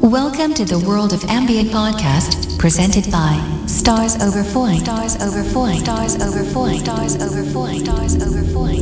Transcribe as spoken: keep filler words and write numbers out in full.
Welcome to the World of Ambient podcast, presented by Stars Over Foin. Stars Over Foin. Stars Over Foin. Stars Over Foin. Stars Over Foin.